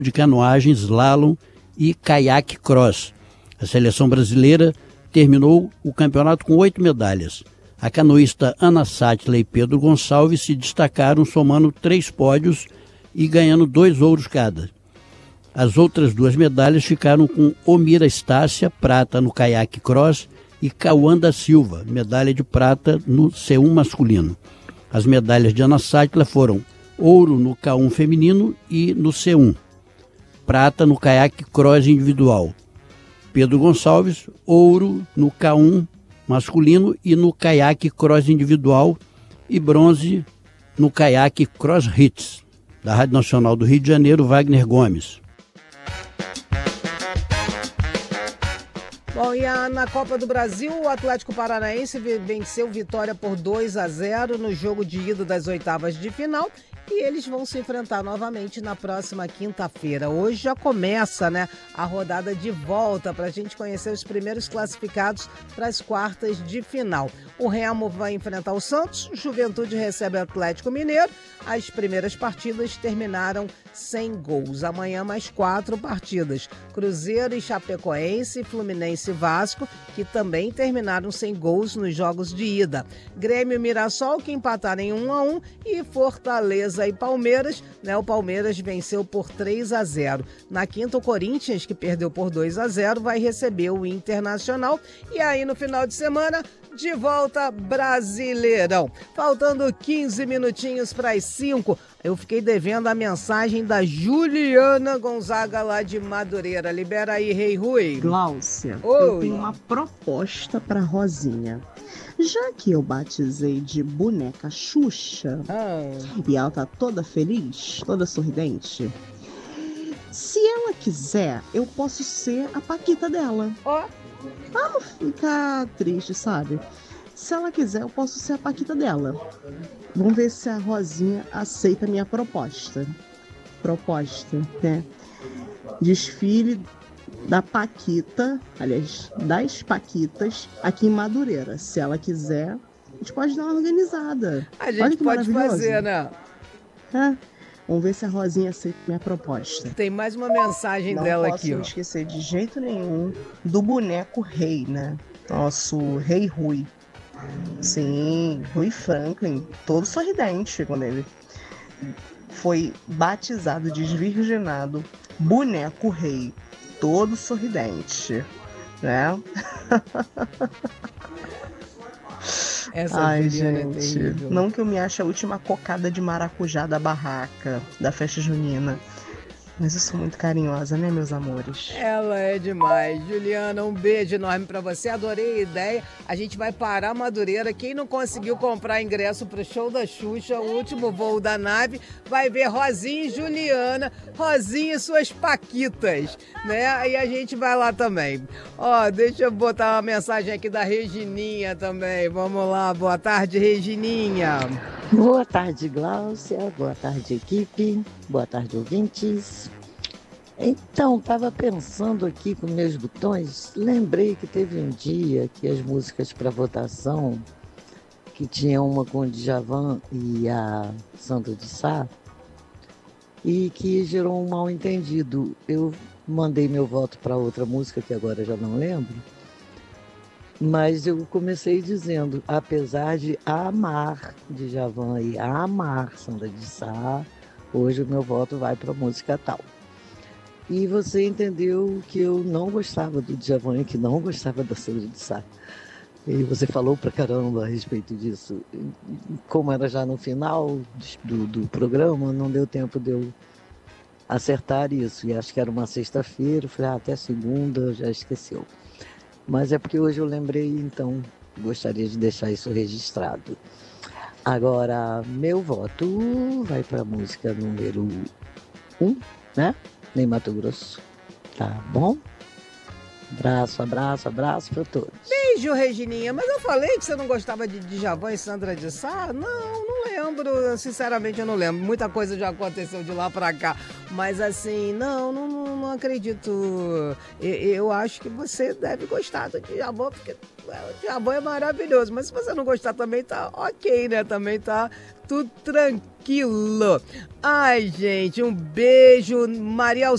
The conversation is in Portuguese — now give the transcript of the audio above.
de canoagem, slalom e caiaque cross. A seleção brasileira terminou o campeonato com 8 medalhas. A canoísta Ana Sátila e Pedro Gonçalves se destacaram somando 3 pódios e ganhando 2 ouros cada. As outras 2 medalhas ficaram com Omira Estácia, prata no caiaque cross, e Cauã da Silva, medalha de prata no C1 masculino. As medalhas de Ana Sátila foram ouro no K1 feminino e no C1, prata no caiaque cross individual. Pedro Gonçalves, ouro no K1 masculino e no caiaque cross individual, e bronze no caiaque cross hits. Da Rádio Nacional do Rio de Janeiro, Wagner Gomes. Bom, e na Copa do Brasil, o Atlético Paranaense venceu Vitória por 2-0 no jogo de ida das oitavas de final. E eles vão se enfrentar novamente na próxima quinta-feira. Hoje já começa, a rodada de volta para a gente conhecer os primeiros classificados para as quartas de final. O Remo vai enfrentar o Santos, Juventude recebe o Atlético Mineiro. As primeiras partidas terminaram sem gols. Amanhã mais 4 partidas. Cruzeiro e Chapecoense, Fluminense e Vasco, que também terminaram sem gols nos jogos de ida. Grêmio e Mirassol, que empataram em 1-1, e Fortaleza e Palmeiras, o Palmeiras venceu por 3-0. Na quinta, o Corinthians, que perdeu por 2-0, vai receber o Internacional. E aí, no final de semana, de volta Brasileirão. Faltando 15 minutinhos para as 5, eu fiquei devendo a mensagem da Juliana Gonzaga, lá de Madureira. Libera aí, Rei Rui. Gláucia, Oi. Eu tenho uma proposta para Rosinha. Já que eu batizei de boneca Xuxa, e ela tá toda feliz, toda sorridente, se ela quiser, eu posso ser a Paquita dela. Pra não ficar triste, sabe? Se ela quiser, eu posso ser a Paquita dela. Vamos ver se a Rosinha aceita a minha proposta. Desfile da Paquita, aliás, das Paquitas, aqui em Madureira. Se ela quiser, a gente pode dar uma organizada. A gente pode fazer, Vamos ver se a Rosinha aceita minha proposta. Tem mais uma mensagem dela aqui, Não posso esquecer de jeito nenhum do boneco Rei, Nosso Rei Rui. Sim, Rui Franklin, todo sorridente quando ele foi batizado, desvirginado, boneco Rei, todo sorridente, Ai, gente, não que eu me ache a última cocada de maracujá da barraca, da festa junina. Mas eu sou muito carinhosa, meus amores? Ela é demais. Juliana, um beijo enorme pra você. Adorei a ideia. A gente vai parar Madureira. Quem não conseguiu comprar ingresso pro show da Xuxa, o último voo da nave, vai ver Rosinha e Juliana, Rosinha e suas Paquitas, E a gente vai lá também. Deixa eu botar uma mensagem aqui da Regininha também. Vamos lá. Boa tarde, Regininha. Boa tarde, Gláucia. Boa tarde, equipe. Boa tarde, ouvintes. Então, estava pensando aqui com meus botões, lembrei que teve um dia que as músicas para votação, que tinha uma com o Djavan e a Sandra de Sá, e que gerou um mal-entendido. Eu mandei meu voto para outra música, que agora já não lembro, mas eu comecei dizendo, apesar de amar Djavan e amar Sandra de Sá, hoje o meu voto vai para a música tal. E você entendeu que eu não gostava do Djavan e que não gostava da Sandra de Sá. E você falou pra caramba a respeito disso. Como era já no final do programa, não deu tempo de eu acertar isso. E acho que era uma sexta-feira, eu falei, até segunda, já esqueceu. Mas é porque hoje eu lembrei, então gostaria de deixar isso registrado. Agora, meu voto vai para a música número 1, Ney Matogrosso. Tá bom? Abraço para todos. Beijo, Regininha. Mas eu falei que você não gostava de Djavan e Sandra de Sá? Não lembro. Sinceramente, eu não lembro. Muita coisa já aconteceu de lá pra cá. Mas assim, não acredito. Eu acho que você deve gostar do Djavan, porque o Djavan é maravilhoso. Mas se você não gostar também, tá ok, Também tá tudo tranquilo. Ai, gente, um beijo. Maria